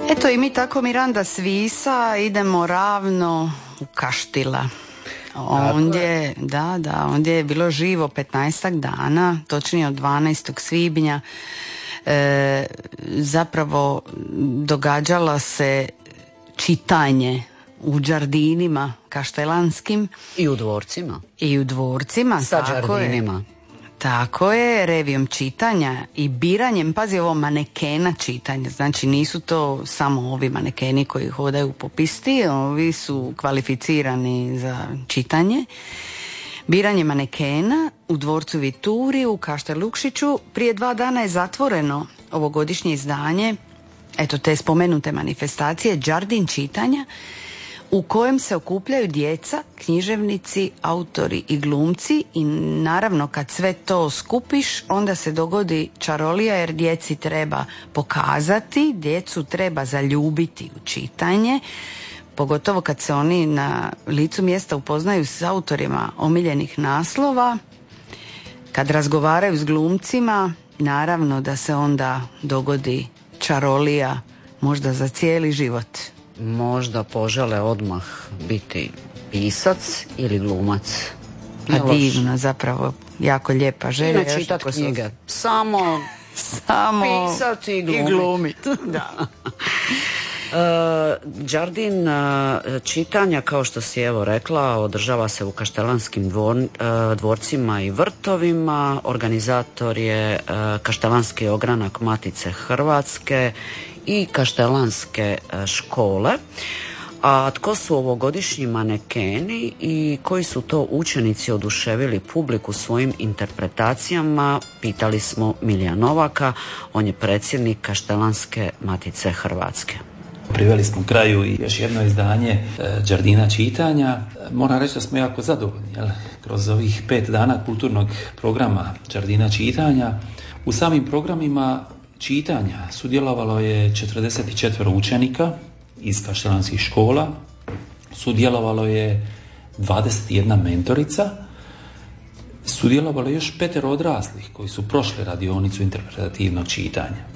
Eto i mi tako, Miranda, s Visa idemo ravno u Kaštila. Ondje, ondje je bilo živo 15 dana, točnije od 12. svibnja. Zapravo događala se čitanje u džardinima kaštelanskim. I u dvorcima. I u dvorcima, sa tako džardinima. Tako je, revijom čitanja i biranjem, pazi ovo, manekena čitanja, znači nisu to samo ovi manekeni koji hodaju po pisti, ovi su kvalificirani za čitanje. Biranje manekena u dvorcu Vituri u Kaštel Lukšiću. Prije 2 dana je zatvoreno ovogodišnje izdanje, eto te spomenute manifestacije, Džardin čitanja, u kojem se okupljaju djeca, književnici, autori i glumci i naravno kad sve to skupiš onda se dogodi čarolija jer djeci treba pokazati, djecu treba zaljubiti u čitanje, pogotovo kad se oni na licu mjesta upoznaju s autorima omiljenih naslova, kad razgovaraju s glumcima, naravno da se onda dogodi čarolija možda za cijeli život. Možda požele odmah biti pisac ili glumac. Pa divno, zapravo jako lijepa želja. I čitati knjige. Samo pisati i glumiti. Da. Džardin čitanja, kao što si evo rekla, održava se u kaštelanskim dvorcima i vrtovima. Organizator je Kaštelanski ogranak Matice Hrvatske i kaštelanske škole. A tko su ovogodišnji manekeni i koji su to učenici oduševili publiku svojim interpretacijama, pitali smo Milija Novaka, on je predsjednik Kaštelanske Matice Hrvatske. Priveli smo kraju i još jedno izdanje Džardina čitanja. Moram reći da smo jako zadovoljni, kroz ovih 5 dana kulturnog programa Džardina čitanja. U samim programima čitanja sudjelovalo je 44 učenika iz kaštelanskih škola, sudjelovalo je 21 mentorica, sudjelovalo je još 5 odraslih koji su prošli radionicu interpretativnog čitanja.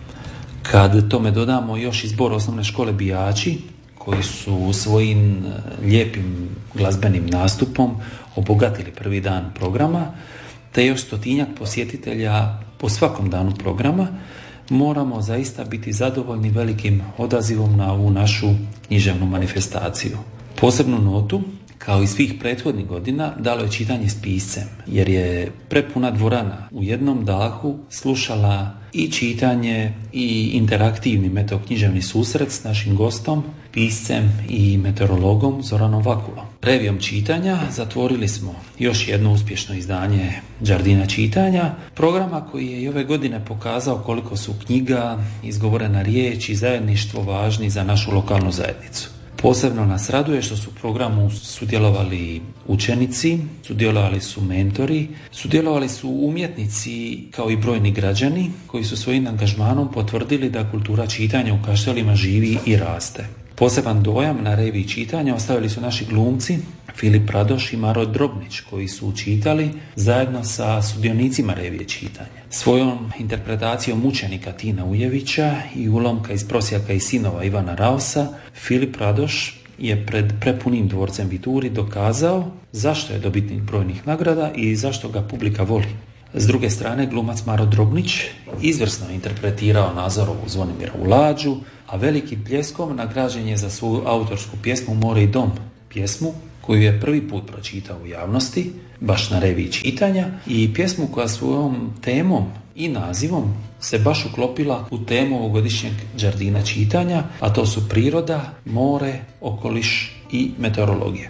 Kad tome dodamo još i zbor osnovne škole Bijači, koji su svojim lijepim glazbenim nastupom obogatili prvi dan programa, te još 100-tinjak posjetitelja po svakom danu programa, moramo zaista biti zadovoljni velikim odazivom na ovu našu književnu manifestaciju. Posebnu notu, kao i svih prethodnih godina, dalo je čitanje s piscem, jer je prepuna dvorana u jednom dahu slušala i čitanje i interaktivni metoknjiževni susret s našim gostom, piscem i meteorologom Zoranom Vakulom. Revijom čitanja zatvorili smo još jedno uspješno izdanje Džardina čitanja, programa koji je i ove godine pokazao koliko su knjiga, izgovorena riječ i zajedništvo važni za našu lokalnu zajednicu. Posebno nas raduje što su u programu sudjelovali učenici, sudjelovali su mentori, sudjelovali su umjetnici kao i brojni građani koji su svojim angažmanom potvrdili da kultura čitanja u Kaštelima živi i raste. Poseban dojam na reviji čitanja ostavili su naši glumci Filip Radoš i Maro Drobnić, koji su čitali zajedno sa sudionicima revije čitanja. Svojom interpretacijom učenika Tina Ujevića i ulomka iz Prosjaka i sinova Ivana Raosa, Filip Radoš je pred prepunim dvorcem Vituri dokazao zašto je dobitnik brojnih nagrada i zašto ga publika voli. S druge strane, glumac Maro Drobnić izvrsno je interpretirao Nazorovu Zvonimira u Lađu, a velikim pljeskom nagrađen je za svoju autorsku pjesmu More i dom, pjesmu koju je prvi put pročitao u javnosti, baš na reviji čitanja, i pjesmu koja svojom temom i nazivom se baš uklopila u temu ovogodišnjeg Džardina čitanja, a to su priroda, more, okoliš i meteorologija.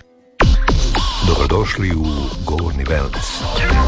Dobrodošli u Govorni Wellness.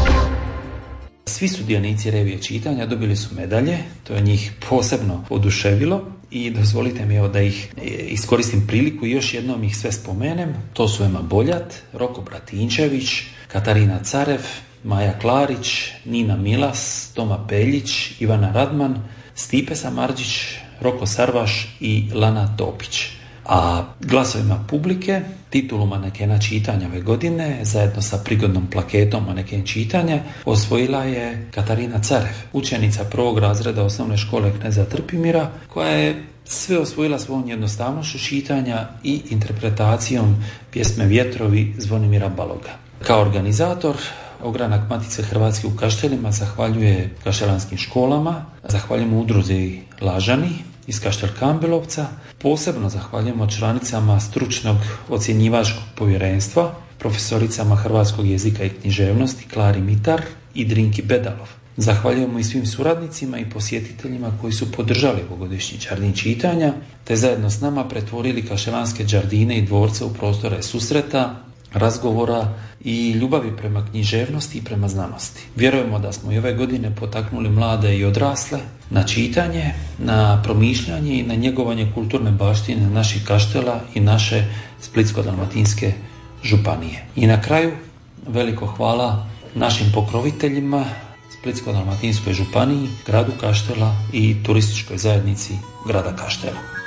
Svi sudionici revije čitanja dobili su medalje, to je njih posebno oduševilo i dozvolite mi da ih iskoristim priliku i još jednom ih sve spomenem. To su Ema Boljat, Roko Bratinčević, Katarina Carev, Maja Klarić, Nina Milas, Toma Peljić, Ivana Radman, Stipe Samarđić, Roko Sarvaš i Lana Topić. A glasovima publike titulu manekena čitanja ove godine, zajedno sa prigodnom plaketom maneken čitanja, osvojila je Katarina Carev, učenica prvog razreda osnovne škole Kneza Trpimira, koja je sve osvojila svojom jednostavnošću čitanja i interpretacijom pjesme Vjetrovi Zvonimira Baloga. Kao organizator, Ogranak Matice Hrvatske u Kaštelima zahvaljuje kaštelanskim školama, zahvaljujemo udruzi Lažani iz Kaštel Kambelovca, posebno zahvaljujemo članicama stručnog ocjenjivačkog povjerenstva, profesoricama hrvatskog jezika i književnosti Klari Mitar i Drinki Bedalov. Zahvaljujemo i svim suradnicima i posjetiteljima koji su podržali ovogodišnji Đardin čitanja, te zajedno s nama pretvorili kaštelanske đardine i dvorce u prostore susreta, razgovora i ljubavi prema književnosti i prema znanosti. Vjerujemo da smo i ove godine potaknuli mlade i odrasle na čitanje, na promišljanje i na njegovanje kulturne baštine naših kaštela i naše Splitsko-dalmatinske županije. I na kraju veliko hvala našim pokroviteljima, Splitsko-dalmatinskoj županiji, gradu Kaštela i turističkoj zajednici grada Kaštela.